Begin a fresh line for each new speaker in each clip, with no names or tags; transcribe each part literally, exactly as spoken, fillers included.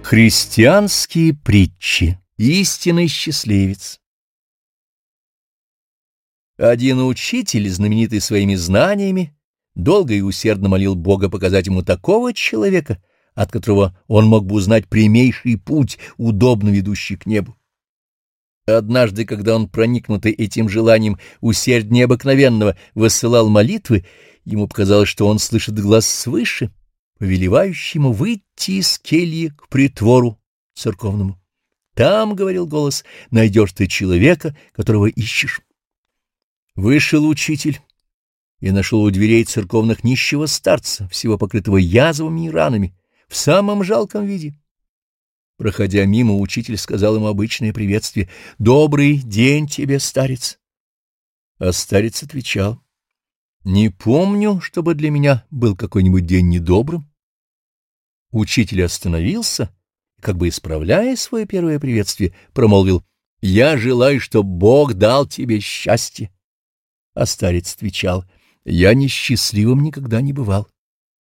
Христианские притчи. Истинный счастливец. Один учитель, знаменитый своими знаниями, долго и усердно молил Бога показать ему такого человека, от которого он мог бы узнать прямейший путь, удобно ведущий к небу. Однажды, когда он, проникнутый этим желанием усерднее обыкновенного, высылал молитвы, ему показалось, что он слышит глас свыше, повелевающий ему выйти из кельи к притвору церковному. «Там, — говорил голос, — найдешь ты человека, которого ищешь». Вышел учитель и нашел у дверей церковных нищего старца, всего покрытого язвами и ранами, в самом жалком виде. Проходя мимо, учитель сказал ему обычное приветствие: «Добрый день тебе, старец». А старец отвечал: «Не помню, чтобы для меня был какой-нибудь день недобрым». Учитель остановился и, как бы исправляя свое первое приветствие, промолвил: «Я желаю, чтобы Бог дал тебе счастье». А старец отвечал: «Я несчастливым никогда не бывал».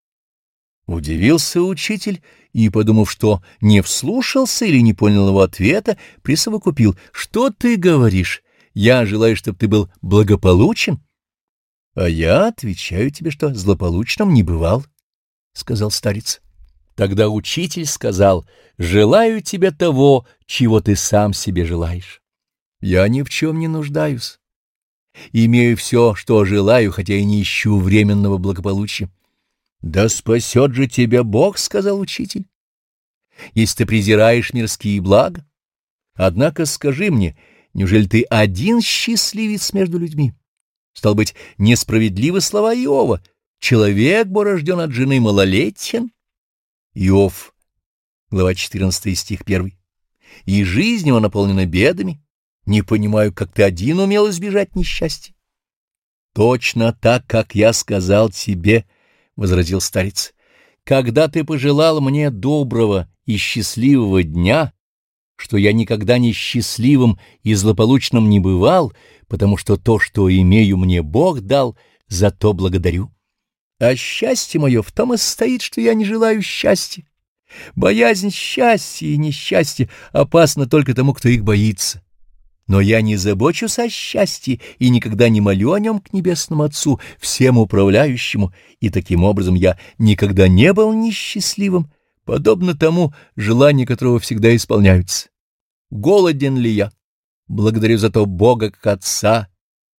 Удивился учитель и, подумав, что не вслушался или не понял его ответа, присовокупил: «Что ты говоришь? Я желаю, чтобы ты был благополучен». «А я отвечаю тебе, что злополучным не бывал», — сказал старец. Тогда учитель сказал: «Желаю тебе того, чего ты сам себе желаешь. Я ни в чем не нуждаюсь. Имею все, что желаю, хотя и не ищу временного благополучия». «Да спасет же тебя Бог», — сказал учитель, — «если ты презираешь мирские блага. Однако скажи мне, неужели ты один счастливец между людьми? Стал быть, несправедливы слова Иова: человек был рожден от жены малолетен». Иов, глава четырнадцатая, стих первый. «И жизнь его наполнена бедами. Не понимаю, как ты один умел избежать несчастья». «Точно так, как я сказал тебе, — возразил старец, — когда ты пожелал мне доброго и счастливого дня, что я никогда не счастливым и злополучным не бывал, потому что то, что имею, мне Бог дал, за то благодарю. А счастье мое в том и состоит, что я не желаю счастья. Боязнь счастья и несчастья опасна только тому, кто их боится. Но я не забочусь о счастье и никогда не молю о нем к небесному Отцу, всем управляющему, и таким образом я никогда не был несчастливым, подобно тому, желания которого всегда исполняются. Голоден ли я? Благодарю за то Бога как Отца,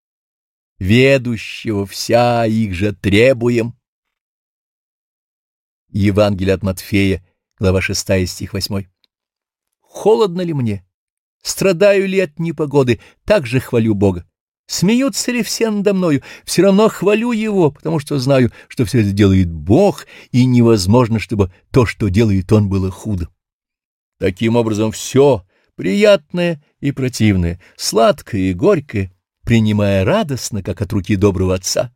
ведущего вся их же требуем». Евангелие от Матфея, глава шестая, стих восьмой. «Холодно ли мне? Страдаю ли от непогоды? Так же хвалю Бога. Смеются ли все надо мною? Все равно хвалю Его, потому что знаю, что все это делает Бог, и невозможно, чтобы то, что делает Он, было худо. Таким образом, все приятное и противное, сладкое и горькое, принимая радостно, как от руки доброго Отца.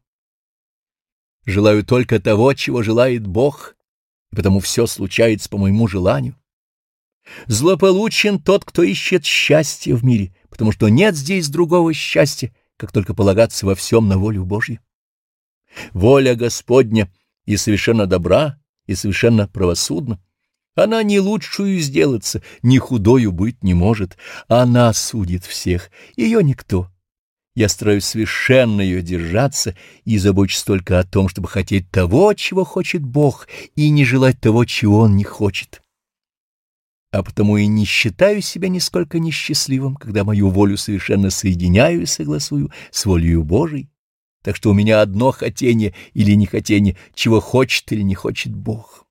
Желаю только того, чего желает Бог, и потому все случается по моему желанию. Злополучен тот, кто ищет счастья в мире, потому что нет здесь другого счастья, как только полагаться во всем на волю Божью. Воля Господня и совершенно добра, и совершенно правосудна. Она ни лучшую сделаться, ни худою быть не может. Она судит всех, ее никто. Я стараюсь совершенно ее держаться и забочусь только о том, чтобы хотеть того, чего хочет Бог, и не желать того, чего Он не хочет. А потому и не считаю себя нисколько несчастливым, когда мою волю совершенно соединяю и согласую с волею Божией. Так что у меня одно хотение или нехотение, чего хочет или не хочет Бог».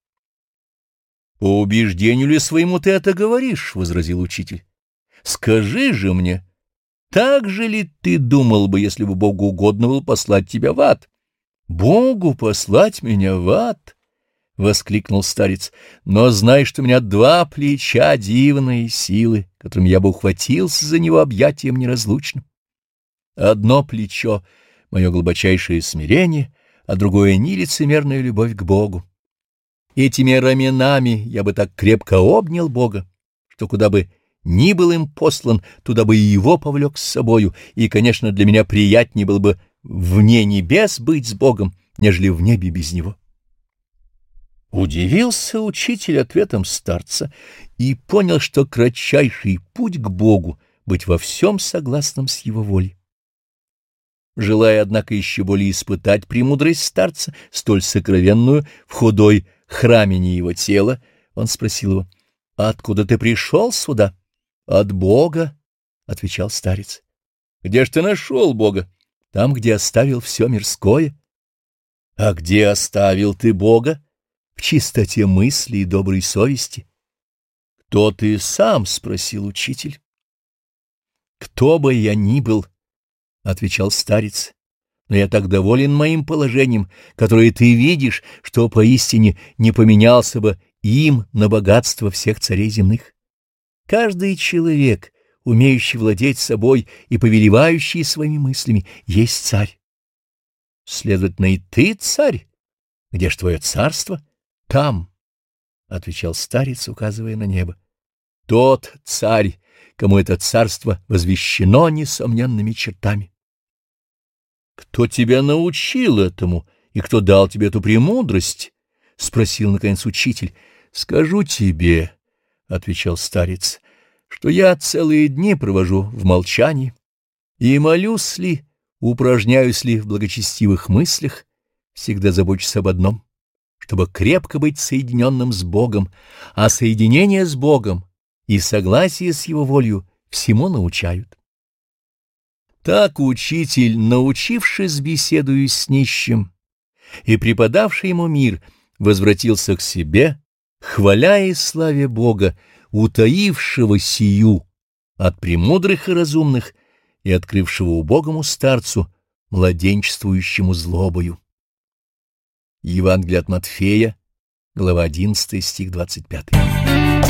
«По убеждению ли своему ты это говоришь?» — возразил учитель. «Скажи же мне, так же ли ты думал бы, если бы Богу угодно было послать тебя в ад?» «Богу послать меня в ад?» — воскликнул старец. «Но знай, что у меня два плеча дивные силы, которыми я бы ухватился за него объятием неразлучным. Одно плечо — мое глубочайшее смирение, а другое — нелицемерная любовь к Богу. Этими раменами я бы так крепко обнял Бога, что куда бы ни был им послан, туда бы и его повлек с собою, и, конечно, для меня приятнее было бы вне небес быть с Богом, нежели в небе без него». Удивился учитель ответом старца и понял, что кратчайший путь к Богу — быть во всем согласным с его волей. Желая, однако, еще более испытать премудрость старца, столь сокровенную в худой храмине его тела, он спросил его: «Откуда ты пришел сюда?» «От Бога», — отвечал старец. «Где ж ты нашел Бога?» «Там, где оставил все мирское». «А где оставил ты Бога?» «В чистоте мысли и доброй совести». «Кто ты сам?» — спросил учитель. «Кто бы я ни был», — отвечал старец, — «но я так доволен моим положением, которое ты видишь, что поистине не поменялся бы им на богатство всех царей земных. Каждый человек, умеющий владеть собой и повелевающий своими мыслями, есть царь. Следовательно, и ты царь. Где ж твое царство?» «Там», — отвечал старец, указывая на небо. «Тот царь, кому это царство возвещено несомненными чертами». «Кто тебя научил этому, и кто дал тебе эту премудрость?» — спросил, наконец, учитель. «Скажу тебе», — отвечал старец, — «что я целые дни провожу в молчании, и молюсь ли, упражняюсь ли в благочестивых мыслях, всегда забочусь об одном — чтобы крепко быть соединенным с Богом, а соединение с Богом и согласие с Его волею всему научают. Так учитель, научившись беседую с нищим и преподавший ему мир, возвратился к себе, хваля и славя Бога, утаившего сию от премудрых и разумных и открывшего убогому старцу, младенчествующему злобою. Евангелие от Матфея, глава одиннадцатая, стих двадцать пятый.